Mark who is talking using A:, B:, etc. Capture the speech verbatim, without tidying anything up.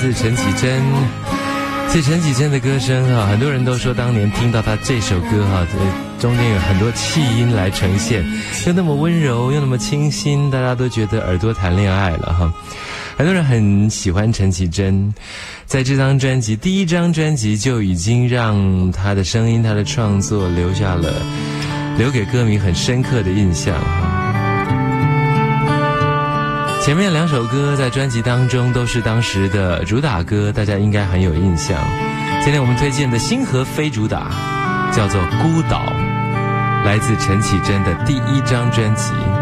A: 是陈绮贞。其实陈绮贞的歌声啊，很多人都说当年听到她这首歌哈、啊，中间有很多气音来呈现，又那么温柔又那么清新，大家都觉得耳朵谈恋爱了哈。很多人很喜欢陈绮贞，在这张专辑第一张专辑就已经让她的声音、她的创作留下了留给歌迷很深刻的印象哈。前面两首歌在专辑当中都是当时的主打歌，大家应该很有印象。今天我们推荐的星河非主打叫做《孤岛》，来自陈绮贞的第一张专辑。